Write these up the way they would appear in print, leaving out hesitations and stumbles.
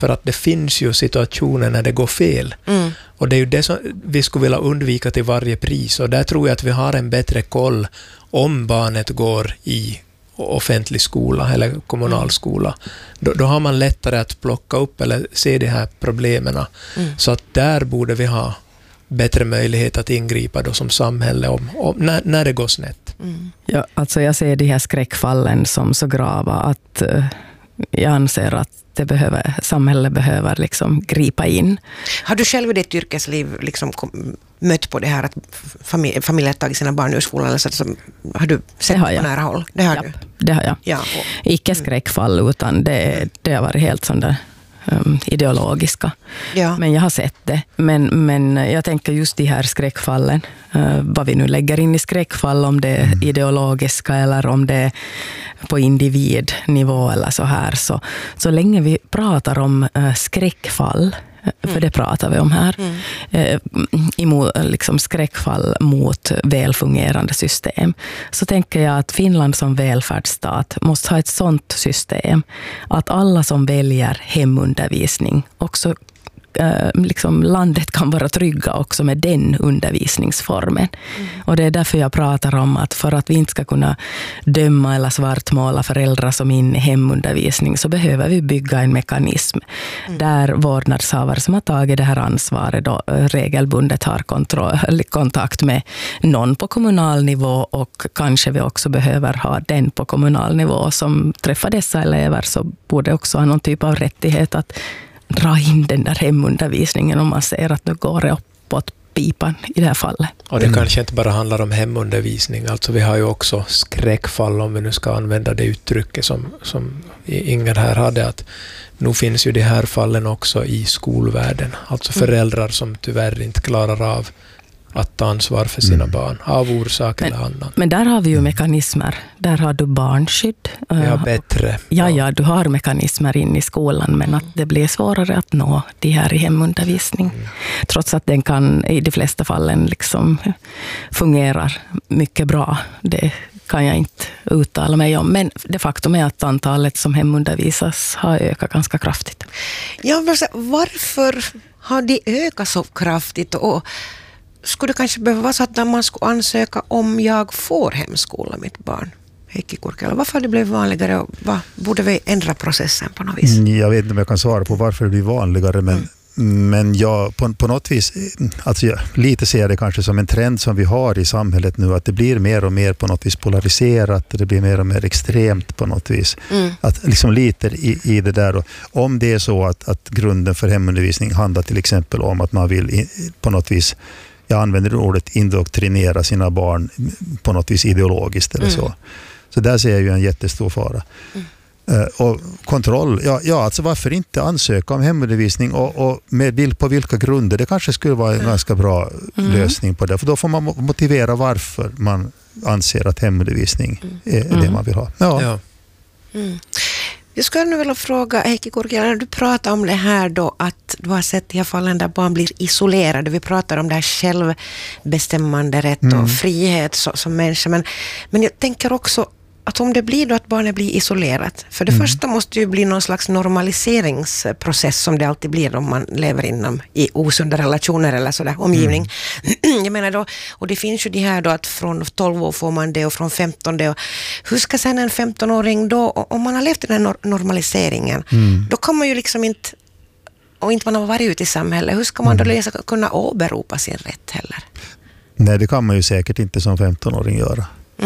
För att det finns ju situationer när det går fel. Och det är ju det som vi skulle vilja undvika till varje pris. Och där tror jag att vi har en bättre koll om barnet går i offentlig skola eller kommunal skola. Då har man lättare att plocka upp eller se de här problemen. Så att där borde vi ha bättre möjlighet att ingripa då som samhälle när det går snett. Ja, alltså jag ser de här skräckfallen som så grava att jag anser att samhället behöver liksom gripa in. Har du själv i ditt yrkesliv liksom mött på det här att familjer tagit sina barn ur skolan? Eller så, har du sett på nära håll? Det har du? Det har jag. Ja, Icke skräckfall utan det har varit helt sån där ideologiska. Ja. Men jag har sett det. Men jag tänker just de här skräckfallen, vad vi nu lägger in i skräckfall, om det är ideologiska eller om det är på individnivå eller så här. Så länge vi pratar om skräckfall, för det pratar vi om här, liksom skräckfall mot välfungerande system, så tänker jag att Finland som välfärdsstat måste ha ett sådant system att alla som väljer hemundervisning också liksom landet kan vara trygga också med den undervisningsformen. Och det är därför jag pratar om att för att vi inte ska kunna döma eller svartmåla föräldrar som är inne i hemundervisning, så behöver vi bygga en mekanism där vårdnadshavare som har tagit det här ansvaret då regelbundet har kontakt med någon på kommunal nivå, och kanske vi också behöver ha den på kommunal nivå som träffar dessa elever, så borde också ha någon typ av rättighet att dra in den där hemundervisningen om man ser att nu går det uppåt pipan i det här fallet. Och det kanske inte bara handlar om hemundervisning. Alltså vi har ju också skräckfall, om vi nu ska använda det uttrycket som Inger här hade, att nu finns ju de här fallen också i skolvärlden. Alltså föräldrar som tyvärr inte klarar av att ta ansvar för sina barn av orsak eller annan. Men där har vi ju mekanismer. Där har du barnskydd. Vi har bättre. Ja, du har mekanismer in i skolan, men att det blir svårare att nå de här i hemundervisning. Trots att den kan i de flesta fallen liksom fungerar mycket bra. Det kan jag inte uttala mig om. Men det faktum är att antalet som hemundervisas har ökat ganska kraftigt. Ja, varför har de ökat så kraftigt? Och skulle det kanske behöva vara så att man skulle ansöka om jag får hemskola mitt barn? Heikki Kurkiala, varför det blev vanligare och borde vi ändra processen på något vis? Jag vet inte om jag kan svara på varför det blir vanligare, men jag på något vis, alltså jag lite ser det kanske som en trend som vi har i samhället nu, att det blir mer och mer på något vis polariserat, det blir mer och mer extremt på något vis. Att liksom lite i det där, och om det är så att grunden för hemundervisning handlar till exempel om att man vill på något vis, jag använder ordet indoktrinera sina barn på något vis ideologiskt eller så. Så där ser jag ju en jättestor fara. Och kontroll, alltså varför inte ansöka om hemundervisning och på vilka grunder? Det kanske skulle vara en ganska bra lösning på det. För då får man motivera varför man anser att hemundervisning är det man vill ha. Ja. Jag skulle nu vilja fråga Heikki Kurkiala, när du pratar om det här då, att du har sett i alla fallen där barn blir isolerade. Vi pratar om det här självbestämmande rätt och frihet som människa. Men jag tänker också att om det blir då att barnet blir isolerat, för det första måste ju bli någon slags normaliseringsprocess som det alltid blir om man lever i osunda relationer eller sådär omgivning. Jag menar då, och det finns ju det här då att från 12 år får man det och från 15 det, och hur ska sen en 15-åring då, om man har levt den här normaliseringen, då kan man ju liksom inte, och inte man har varit ute i samhället, hur ska man då kunna åberopa sin rätt heller? Nej, det kan man ju säkert inte som 15-åring göra.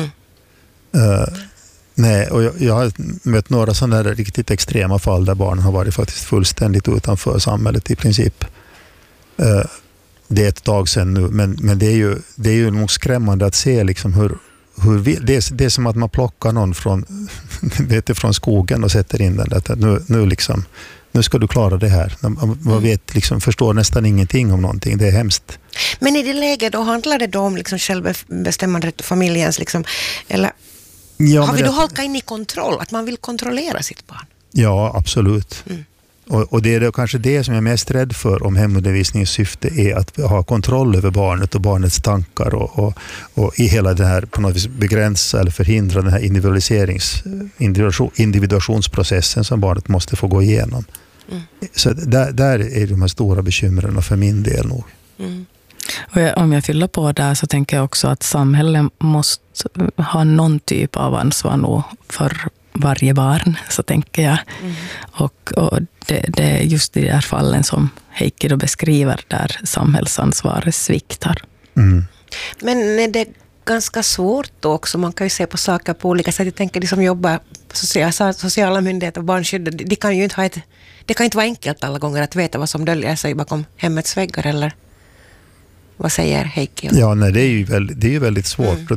Nej, och jag har mött några sådana där riktigt extrema fall där barnen har varit faktiskt fullständigt utanför samhället i princip. Det är ett tag sedan nu, men det är ju nog skrämmande att se liksom hur det är som att man plockar någon från skogen och sätter in den där. Nu ska du klara det här. Man vet, liksom, förstår nästan ingenting om någonting. Det är hemskt. Men i det läget då handlar det då om liksom självbestämmande och familjens liksom, eller har vi då halkat in i kontroll? Att man vill kontrollera sitt barn? Ja, absolut. Och det är då kanske det som jag är mest rädd för om hemundervisningens syfte är att ha kontroll över barnet och barnets tankar och i hela det här på något vis begränsa eller förhindra den här individuationsprocessen som barnet måste få gå igenom. Så där är de här stora bekymren för min del nog. Och om jag fyller på där så tänker jag också att samhället måste ha någon typ av ansvar nog för varje barn, så tänker jag. Och det är just i de här fallen som Heikki då beskriver där samhällsansvaret sviktar. Men är det ganska svårt då också? Man kan ju se på saker på olika sätt. Jag tänker de som jobbar på sociala myndigheter och barnskydd, de kan ju inte ha det kan inte vara enkelt alla gånger att veta vad som döljer sig bakom hemmets väggar, eller vad säger Heikki? Ja, nej, det är ju väldigt svårt. Och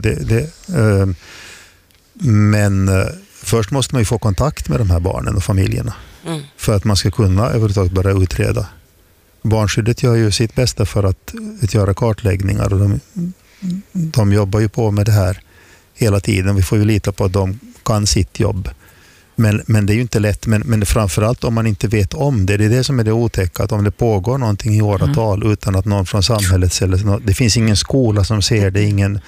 men först måste man ju få kontakt med de här barnen och familjerna för att man ska kunna överhuvudtaget börja utreda. Barnskyddet gör ju sitt bästa för att göra kartläggningar, och de jobbar ju på med det här hela tiden. Vi får ju lita på att de kan sitt jobb. Men det är ju inte lätt. Men framförallt om man inte vet om det. Det är det som är det otäcka. Att om det pågår någonting i åratal utan att någon från samhället det finns ingen skola som ser det.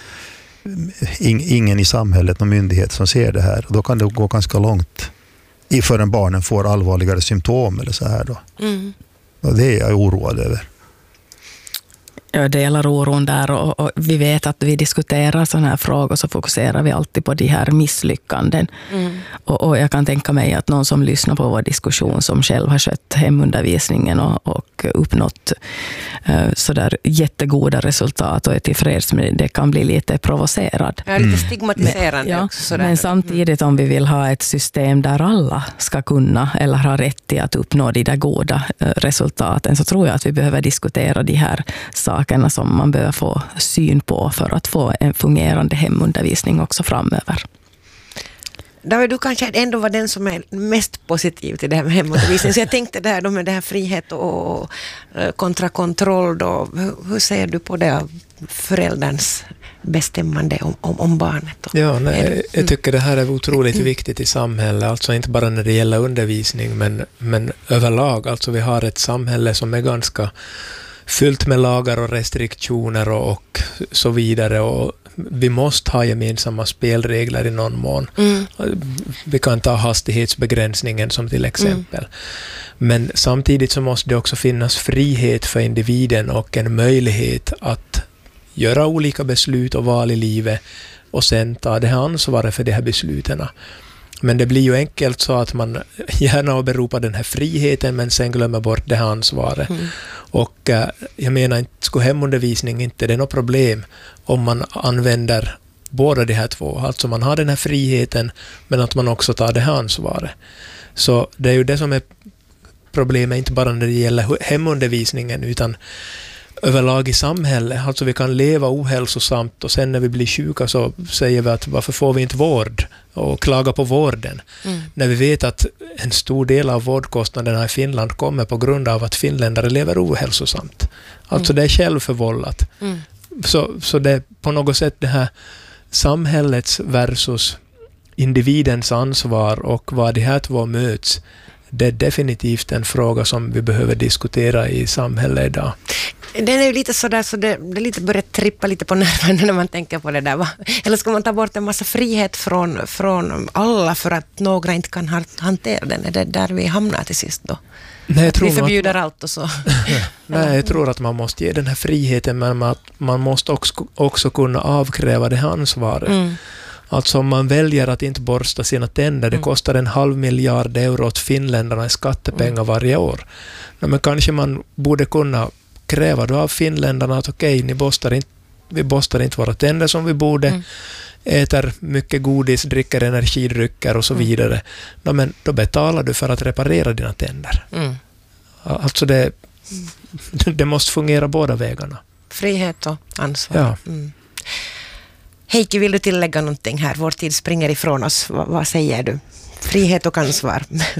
Ingen i samhället, någon myndighet som ser det här. Och då kan det gå ganska långt förrän barnen får allvarligare symptom eller så här då. Och det är jag oroad över. Jag delar oron där, och vi vet att vi diskuterar sådana här frågor så fokuserar vi alltid på de här misslyckanden. Och jag kan tänka mig att någon som lyssnar på vår diskussion som själv har skött hemundervisningen och uppnått sådär jättegoda resultat och är tillfreds med det, kan bli lite provocerad. Ja, lite stigmatiserande men, också. Sådär. Men samtidigt om vi vill ha ett system där alla ska kunna eller ha rätt till att uppnå de där goda resultaten, så tror jag att vi behöver diskutera de här sakerna som man behöver få syn på för att få en fungerande hemundervisning också framöver. David, du kanske ändå var den som är mest positiv till det här med hemundervisning. Så jag tänkte där då med det här frihet och kontra kontroll då. Hur ser du på det, förälderns bestämmande om barnet? Då? Ja, jag tycker det här är otroligt viktigt i samhället. Alltså inte bara när det gäller undervisning men överlag. Alltså vi har ett samhälle som är ganska fyllt med lagar och restriktioner och så vidare, och vi måste ha gemensamma spelregler i någon mån. Vi kan ta hastighetsbegränsningen som till exempel. Men samtidigt så måste det också finnas frihet för individen och en möjlighet att göra olika beslut och val i livet och sen ta det här ansvaret för de här besluten. Men det blir ju enkelt så att man gärna åberopar den här friheten men sen glömmer bort det här ansvaret. Och jag menar, inte skulle hemundervisning inte det är något problem om man använder båda de här två. Alltså man har den här friheten men att man också tar det här ansvaret. Så det är ju det som är problemet, inte bara när det gäller hemundervisningen utan överlag i samhället. Alltså vi kan leva ohälsosamt och sen när vi blir sjuka så säger vi att varför får vi inte vård och klaga på vården. När vi vet att en stor del av vårdkostnaderna i Finland kommer på grund av att finländare lever ohälsosamt. Alltså det är självförvållat. Så det är på något sätt det här samhällets versus individens ansvar och vad de här två möts. Det är definitivt en fråga som vi behöver diskutera i samhället idag. Den är ju lite sådär så det lite börjar trippa lite på nerven när man tänker på det där. Va? Eller ska man ta bort en massa frihet från alla för att några inte kan hantera den? Är det där vi hamnar till sist då? Nej, vi förbjuder allt och så. Nej, jag tror att man måste ge den här friheten, men man måste också kunna avkräva det här ansvaret. Alltså om man väljer att inte borsta sina tänder, det kostar 500 miljoner euro åt finländarna i skattepengar varje år. Men kanske man borde kunna kräva då av finländarna att okej, vi borstar inte våra tänder som vi borde, äter mycket godis, dricker energidrycker och så vidare. Men då betalar du för att reparera dina tänder. Alltså det måste fungera båda vägarna. Frihet och ansvar. Ja. Heikki, vill du tillägga någonting här? Vår tid springer ifrån oss. Vad säger du? Frihet och ansvar.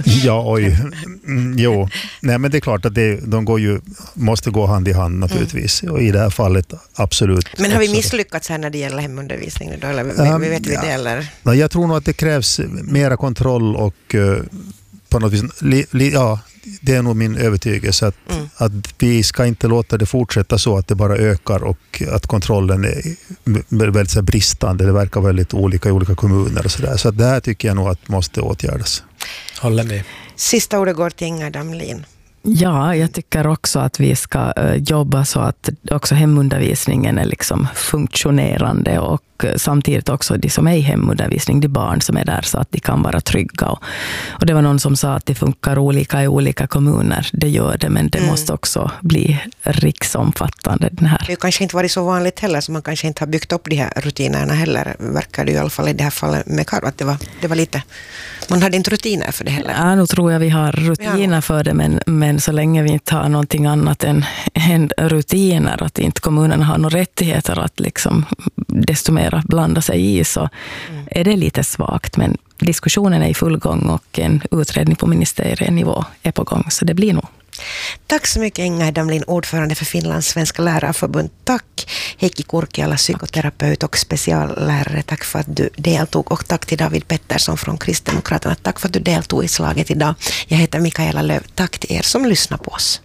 Jo. Nej, men det är klart att de måste gå hand i hand naturligtvis. Och i det här fallet absolut. Men har vi misslyckats här när det gäller hemundervisning då? Eller vet vi det? Eller? Jag tror nog att det krävs mera kontroll och på något vis, det är nog min övertygelse att vi ska inte låta det fortsätta så att det bara ökar och att kontrollen är väldigt så bristande. Det verkar väldigt olika i olika kommuner och sådär. Så det här tycker jag nog att måste åtgärdas. Håller med. Sista ordet går till Inga Damlin. Ja, jag tycker också att vi ska jobba så att också hemundervisningen är liksom funktionerande och samtidigt också de som är i hemundervisning, de barn som är där så att de kan vara trygga. Och det var någon som sa att det funkar olika i olika kommuner. Det gör det, men det måste också bli riksomfattande. Den här. Det har kanske inte varit så vanligt heller, så man kanske inte har byggt upp de här rutinerna heller. Verkar det i alla fall i det här fallet med Karo att det var lite, man hade inte rutiner för det heller. Ja, nu tror jag vi har rutiner för det, men så länge vi inte har någonting annat än rutiner, att inte kommunerna har några rättigheter att liksom desto mer blanda sig i, så är det lite svagt. Men diskussionen är i full gång och en utredning på ministerienivå är på gång, så det blir nog. Tack så mycket Inga Damlin, ordförande för Finlands svenska lärarförbund. Tack Heikki Kurkiala, psykoterapeut och speciallärare. Tack för att du deltog, och tack till David Pettersson från Kristdemokraterna. Tack för att du deltog i slaget idag. Jag heter Mikaela Löv. Tack till er som lyssnar på oss.